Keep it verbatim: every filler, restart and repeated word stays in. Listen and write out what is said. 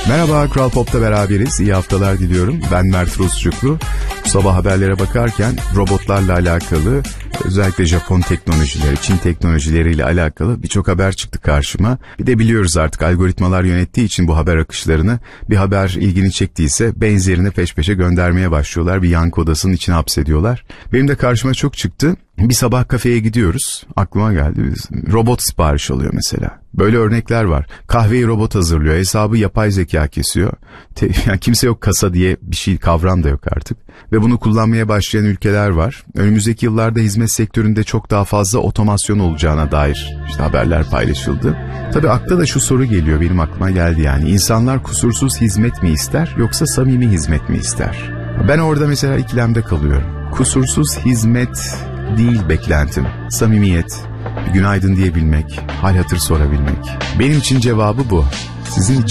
Merhaba, Kral Pop'ta beraberiz. İyi haftalar diliyorum. Ben Mert Rusçuklu. Bu sabah haberlere bakarken robotlarla alakalı, özellikle Japon teknolojileri, Çin teknolojileriyle alakalı birçok haber çıktı karşıma. Bir de biliyoruz artık algoritmalar yönettiği için bu haber akışlarını, bir haber ilgini çektiyse benzerini peş peşe göndermeye başlıyorlar. Bir yankı odasının içine hapsediyorlar. Benim de karşıma çok çıktı. Bir sabah kafeye gidiyoruz. Aklıma geldi. Robot sipariş alıyor mesela. Böyle örnekler var. Kahveyi robot hazırlıyor. Hesabı yapay zeka kesiyor. Te- yani kimse yok kasa diye bir şey, kavram da yok artık. Ve bunu kullanmaya başlayan ülkeler var. Önümüzdeki yıllarda hizmet sektöründe çok daha fazla otomasyon olacağına dair işte haberler paylaşıldı. Tabii akla da şu soru geliyor, benim aklıma geldi yani. İnsanlar kusursuz hizmet mi ister yoksa samimi hizmet mi ister? Ben orada mesela ikilemde kalıyorum. Kusursuz hizmet değil beklentim. Samimiyet, günaydın diyebilmek, hal hatır sorabilmek. Benim için cevabı bu. Sizin için